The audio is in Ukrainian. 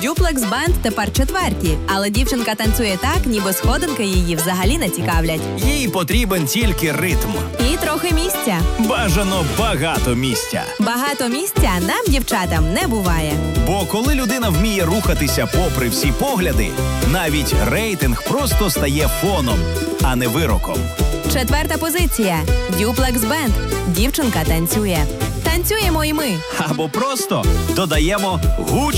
Дюплекс Бенд тепер четверті, але дівчинка танцює так, ніби сходинки її взагалі не цікавлять. Їй потрібен тільки ритм. І трохи місця. Бажано багато місця. Багато місця нам, дівчатам, не буває. Бо коли людина вміє рухатися попри всі погляди, навіть рейтинг просто стає фоном, а не вироком. Четверта позиція. Дюплекс Бенд. Дівчинка танцює. Танцюємо і ми. Або просто додаємо гучно.